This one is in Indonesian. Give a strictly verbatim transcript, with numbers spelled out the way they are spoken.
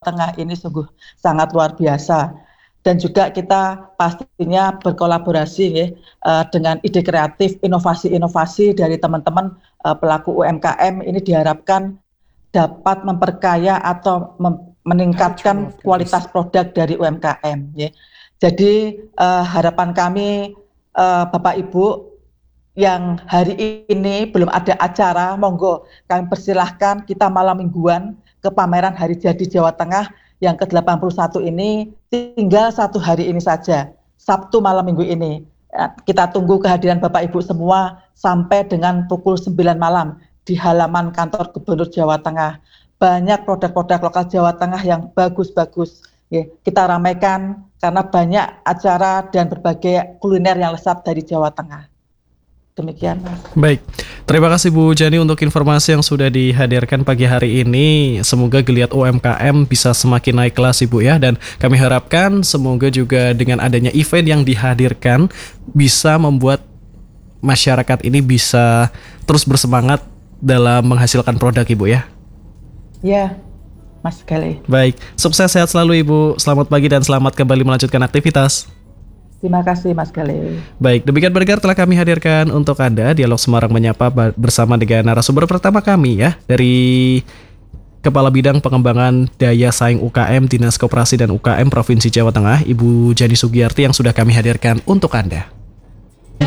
Tengah ini sungguh sangat luar biasa. Dan juga kita pastinya berkolaborasi ya, uh, dengan ide kreatif, inovasi-inovasi dari teman-teman uh, pelaku U M K M ini diharapkan dapat memperkaya atau mem- meningkatkan kualitas produk dari U M K M. Ya. Jadi uh, harapan kami uh, Bapak Ibu yang hari ini belum ada acara, monggo kami persilahkan kita malam mingguan ke pameran Hari Jadi Jawa Tengah yang ke delapan puluh satu ini, tinggal satu hari ini saja, Sabtu malam minggu ini. Kita tunggu kehadiran Bapak Ibu semua sampai dengan pukul sembilan malam di halaman kantor Gubernur Jawa Tengah. Banyak produk-produk lokal Jawa Tengah yang bagus-bagus. Ya, kita ramaikan karena banyak acara dan berbagai kuliner yang lezat dari Jawa Tengah. Demikian, Mas. Baik, terima kasih Bu Jani untuk informasi yang sudah dihadirkan pagi hari ini. Semoga geliat U M K M bisa semakin naik kelas Ibu ya. Dan kami harapkan semoga juga dengan adanya event yang dihadirkan bisa membuat masyarakat ini bisa terus bersemangat dalam menghasilkan produk Ibu ya. Ya, Mas Galih. Baik, sukses sehat selalu Ibu. Selamat pagi dan selamat kembali melanjutkan aktivitas. Terima kasih Mas Galih. Baik, demikian pendengar telah kami hadirkan untuk Anda Dialog Semarang Menyapa bersama dengan narasumber pertama kami ya, dari Kepala Bidang Pengembangan Daya Saing U K M Dinas Koperasi dan U K M Provinsi Jawa Tengah, Ibu Jani Sugiyarti yang sudah kami hadirkan untuk Anda.